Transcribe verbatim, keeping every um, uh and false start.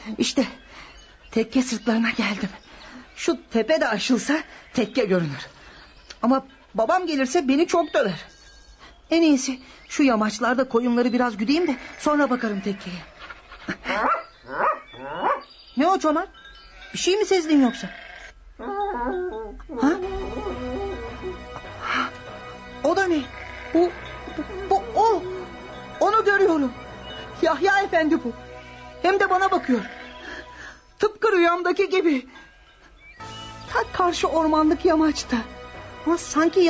İşte tekke sırtlarına geldim. Şu tepe de aşılsa tekke görünür. Ama babam gelirse beni çok döver. En iyisi şu yamaçlarda koyunları biraz güdeyim de sonra bakarım tekkeye. Ne o Çoban? Bir şey mi sezdin yoksa? Ha? O da ne? Bu, bu, bu o. Onu görüyorum. Yahya Efendi bu. Hem de bana bakıyor. Tıpkı rüyamdaki gibi. Ta karşı ormanlık yamaçta. Ama sanki